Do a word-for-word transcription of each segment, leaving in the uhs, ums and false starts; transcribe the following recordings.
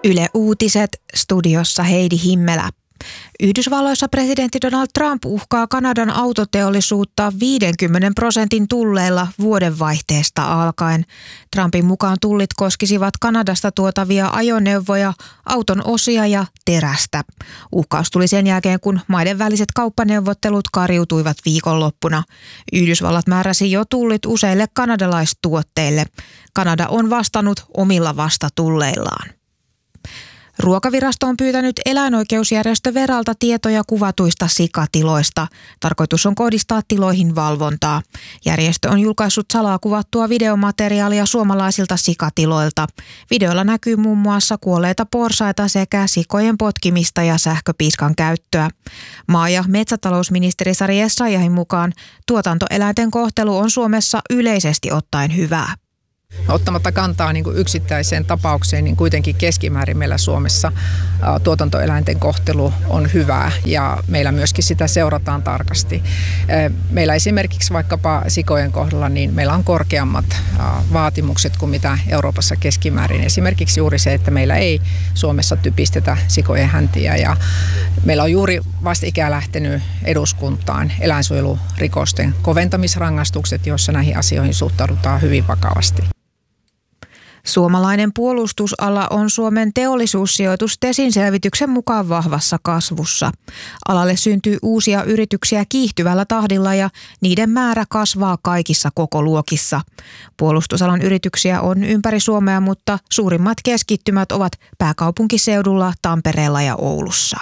Yle Uutiset, studiossa Heidi Himmelä. Yhdysvalloissa presidentti Donald Trump uhkaa Kanadan autoteollisuutta viidenkymmenen prosentin tulleilla vuodenvaihteesta alkaen. Trumpin mukaan tullit koskisivat Kanadasta tuotavia ajoneuvoja, auton osia ja terästä. Uhkaus tuli sen jälkeen, kun maiden väliset kauppaneuvottelut kariutuivat viikonloppuna. Yhdysvallat määräsi jo tullit useille kanadalaistuotteille. Kanada on vastannut omilla vastatulleillaan. Ruokavirasto on pyytänyt eläinoikeusjärjestö Veralta tietoja kuvatuista sikatiloista. Tarkoitus on kohdistaa tiloihin valvontaa. Järjestö on julkaissut salaa kuvattua videomateriaalia suomalaisilta sikatiloilta. Videolla näkyy muun muassa kuolleita porsaita sekä sikojen potkimista ja sähköpiiskan käyttöä. Maa- ja metsätalousministeri Sari Essayahin mukaan tuotantoeläinten kohtelu on Suomessa yleisesti ottaen hyvää. Ottamatta kantaa niin kuin yksittäiseen tapaukseen, niin kuitenkin keskimäärin meillä Suomessa ä, tuotantoeläinten kohtelu on hyvää ja meillä myöskin sitä seurataan tarkasti. Ä, meillä esimerkiksi vaikkapa sikojen kohdalla, niin meillä on korkeammat ä, vaatimukset kuin mitä Euroopassa keskimäärin. Esimerkiksi juuri se, että meillä ei Suomessa typistetä sikojen häntiä ja meillä on juuri vastikään lähtenyt eduskuntaan eläinsuojelurikosten koventamisrangaistukset, joissa näihin asioihin suhtaudutaan hyvin vakavasti. Suomalainen puolustusala on Suomen teollisuussijoitus Tesin selvityksen mukaan vahvassa kasvussa. Alalle syntyy uusia yrityksiä kiihtyvällä tahdilla ja niiden määrä kasvaa kaikissa kokoluokissa. Puolustusalan yrityksiä on ympäri Suomea, mutta suurimmat keskittymät ovat pääkaupunkiseudulla, Tampereella ja Oulussa.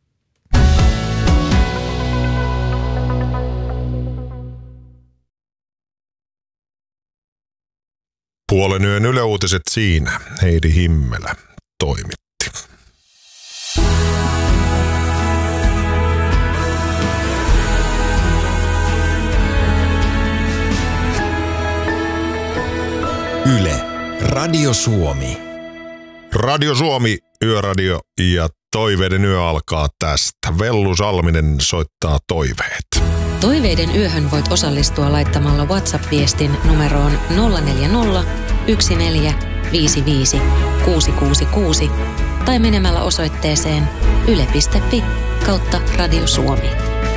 Puolen yön Yle Uutiset siinä. Heidi Himmelä toimitti. Yle, Radio Suomi. Radio Suomi, Yöradio ja Toiveiden yö alkaa tästä. Vellu Salminen soittaa toiveet. Toiveiden yöhön voit osallistua laittamalla WhatsApp-viestin numeroon nolla neljä nolla, yksi neljä, viisi viisi, kuusi kuusi kuusi tai menemällä osoitteeseen yle piste fi kautta Radio Suomi.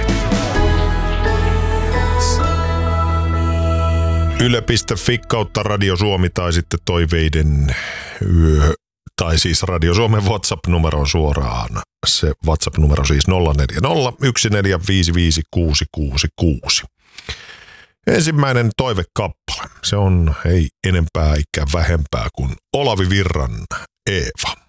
yle piste fi kautta Radio Suomi tai sitten Toiveiden yö, tai siis Radio Suomen WhatsApp-numero suoraan. Se WhatsApp-numero siis nolla neljä nolla, yksi neljä, viisi viisi, kuusi kuusi kuusi. Ensimmäinen toivekappale. Se on ei enempää eikä vähempää kuin Olavi Virran Eeva.